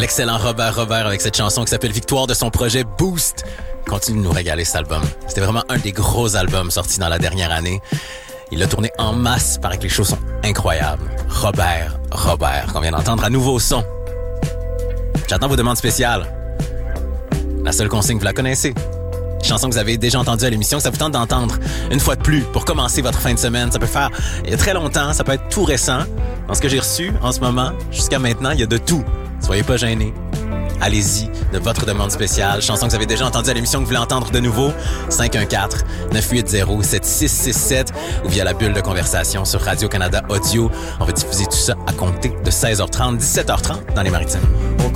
L'excellent Robert avec cette chanson qui s'appelle Victoire de son projet Boost. Continue de nous régaler cet album. C'était vraiment un des gros albums sortis dans la dernière année. Il l'a tourné en masse, paraît que les choses sont incroyables. Robert, qu'on vient d'entendre à nouveau son. J'attends vos demandes spéciales. La seule consigne, vous la connaissez. Chanson que vous avez déjà entendue à l'émission, que ça vous tente d'entendre une fois de plus pour commencer votre fin de semaine. Ça peut faire il y a très longtemps, ça peut être tout récent. Dans ce que j'ai reçu en ce moment, jusqu'à maintenant, il y a de tout. Soyez pas gênés. Allez-y de votre demande spéciale. Chanson que vous avez déjà entendue à l'émission que vous voulez entendre de nouveau. 514-980-7667 ou via la bulle de conversation sur Radio-Canada Audio. On va diffuser tout ça à compter de 16h30, 17h30 dans les Maritimes.